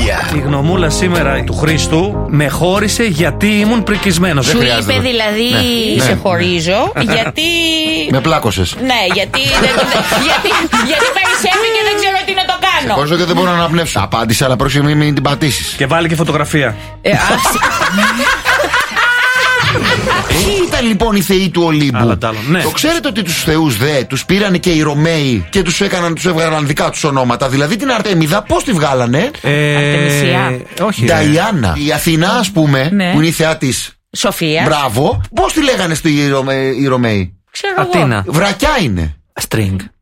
Τραγούδια. Η γνωμούλα σήμερα του Χρήστου με χώρισε γιατί ήμουν πρικισμένος. Σου είπε δηλαδή σε χωρίζω γιατί. Με πλάκωσες. Ναι, γιατί περισσεύει και δεν ξέρω τι να το κάνω. Χωρίς και δεν μπορώ να αναπνεύσω. Απάντησε, αλλά πρόσεχε μην την πατήσεις. Και βάλει και φωτογραφία. Ποιοι ήταν λοιπόν οι θεοί του Ολύμπου? Ναι. Το ξέρετε ότι τους θεούς τους πήρανε και οι Ρωμαίοι και τους έβγαλαν δικά τους ονόματα. Δηλαδή την Αρτέμιδα πώς τη βγάλανε? Αρτεμισία. Όχι. Νταϊάννα. Η Αθηνά, ας πούμε, που είναι η θεά της Σοφία. Μπράβο. Πώς τη λέγανε οι Ρωμαίοι? Ξέρω Αθήνα. Βρακιά είναι. String.